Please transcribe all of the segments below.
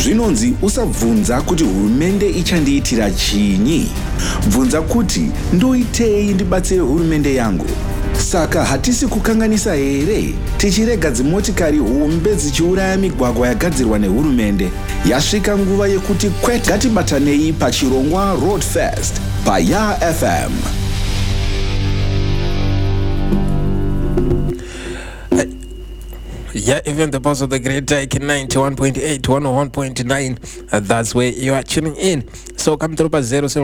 Zvinonzi usabvunza kuti hurumende ichandiitira chinyi. Bvunza kuti ndoitei ndibatsire hurumende yangu. Saka hatisi kukanganisa here tichirega dzimotikari hombe dzichiuraya migwagwa yagadzirwa nehurumende. Yasvika nguva yekuti kwete, ngatibatanei pachirongwa Road Fest paYa FM. Yeah, even the boss of the Great Dyke 91.8, 101.9. That's where you are tuning in. So come through by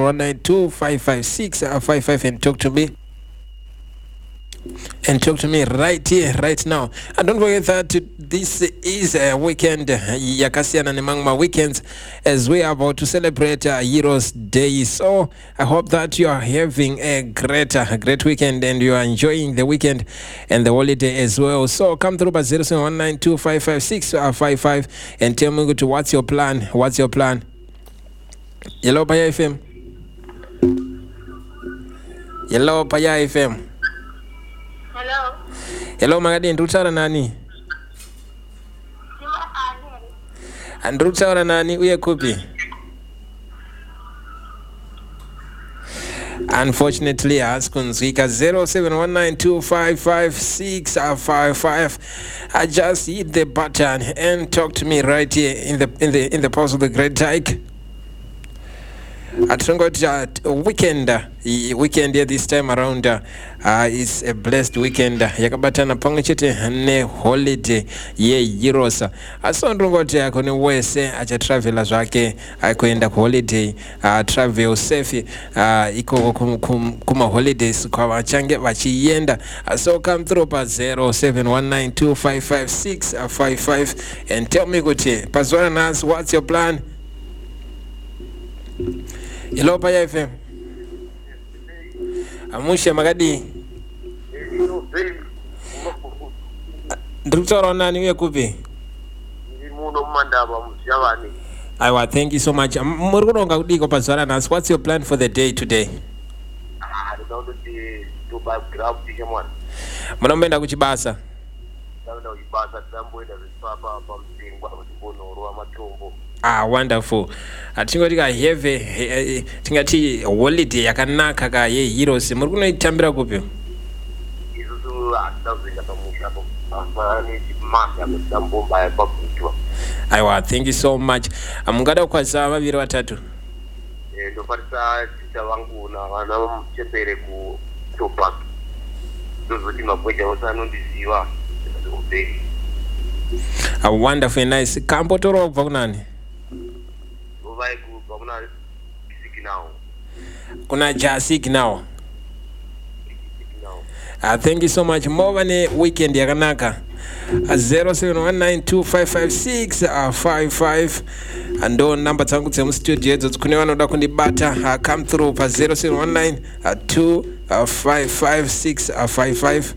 0719255655 and talk to me. And talk to me right here, right now. And don't forget that this is a weekend, Yakasian and Mangma weekends, as we are about to celebrate Heroes Day. So I hope that you are having a great weekend and you are enjoying the weekend and the holiday as well. So come through by 0719255655 and tell me to what's your plan. What's your plan? Hello, Paya FM. Hello, Paya FM. Hello. Hello, Magadi, ndutaura nani? Ndutaura nani uye kupi? Unfortunately, askunzwika 0719255655. I just hit the button and talk to me right here in the pulse of the Great Dyke. Atingoti weekend here this time around is a blessed weekend yakabatana pamwe chete ne holiday yeHeroes. Asondongoti akoni wese achatravela zvake akuenda kuholiday, travel safe iko kuma holidays kwa vachange vachienda. So come through pa 0719255655 and tell me kuti pazwana nas, what's your plan? Hello, Paya FM. Amusha Magadi. Ndrukutaura nani uye kupi? Aiwa, thank you so much. Muri kuronga kudiko pazuva nhasi. What's your plan for the day today? Munomboenda kuchibasa? Wonderful. Tingoti have tingati holiday yakanaka ka yeHeroes. Muri kunoitambira kupi? Aiwa, thank you so much. Mungada kwaza vaviri vatatu? Ndofarisa tita vangu na vana muchembere ku Topak. Ndozoti mabweja osanondiziva. Wonderful, nice. Kambotoro kubva kunani? Kuna Jasik now. Thank you so much. Movane weekend yakanaka. 0719255655 ando number dzangu dzemu studio edzo kune vanoda kundibata. Come through pa 0719255655.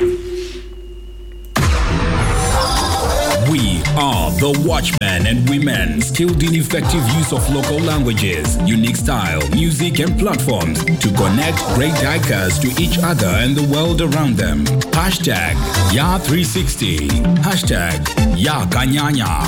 We are the watchmen and women skilled in effective use of local languages, unique style, music and platforms to connect great dikers to each other and the world around them. Hashtag Ya360. Hashtag Yakanyanya.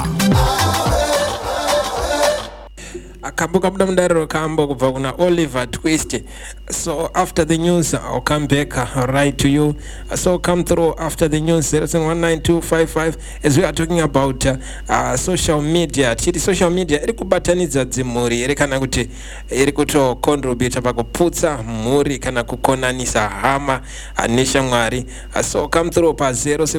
Akambuka muda mdariro kambo kubva kuna Oliver Twist. So after the news I'll come back right to you. So come through after the news 07192555 as we are talking about social media. Chiti social media iri kubatanidza dzimhuri iri kana kuti iri kuto contribute pakuputsa mhuri kana kukonanisa hama neshamwari. So come through pa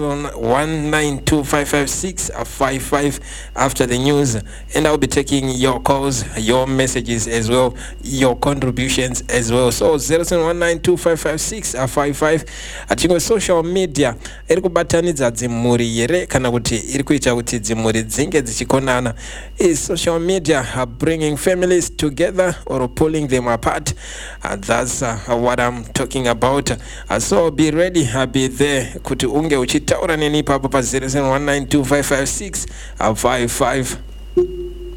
0719255655 after the news and I'll be taking your calls, your messages as well, your contributions as well. So 0719255655 atingo social media iri kubatanidza dzimhuri here kana kuti iri kuita kuti dzimhuri dzinge dzichikonana. Is social media bringing families together or pulling them apart? That's what I'm talking about. So be ready, be there kuti unge uchitaura neni papo pa 0719255655.